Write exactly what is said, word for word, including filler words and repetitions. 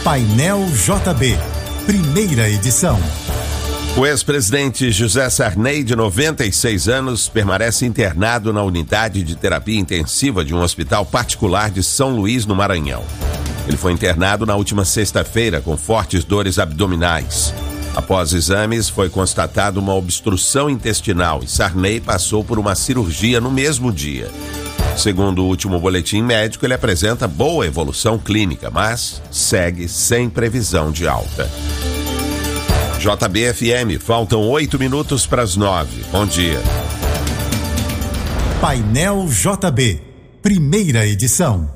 Painel J B, primeira edição. O ex-presidente José Sarney, de noventa e seis anos, permanece internado na unidade de terapia intensiva de um hospital particular de São Luís, no Maranhão. Ele foi internado na última sexta-feira com fortes dores abdominais. Após exames, foi constatada uma obstrução intestinal e Sarney passou por uma cirurgia no mesmo dia. Segundo o último boletim médico, ele apresenta boa evolução clínica, mas segue sem previsão de alta. J B F M, faltam oito minutos para as nove. Bom dia. Painel J B, primeira edição.